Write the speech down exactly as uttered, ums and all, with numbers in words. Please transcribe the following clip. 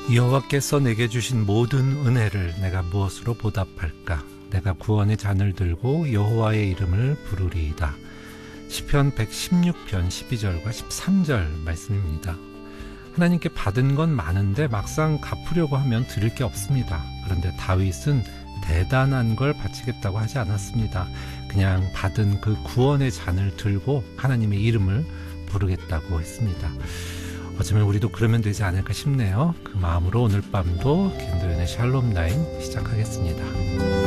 여호와께서 내게 주신 모든 은혜를 내가 무엇으로 보답할까? 내가 구원의 잔을 들고 여호와의 이름을 부르리이다. 시편 백십육 편 십이 절과 십삼 절 말씀입니다. 하나님께 받은 건 많은데 막상 갚으려고 하면 드릴 게 없습니다. 그런데 다윗은 대단한 걸 바치겠다고 하지 않았습니다. 그냥 받은 그 구원의 잔을 들고 하나님의 이름을 부르겠다고 했습니다. 어쩌면 우리도 그러면 되지 않을까 싶네요. 그 마음으로 오늘 밤도 김도연의 샬롬 나인 시작하겠습니다.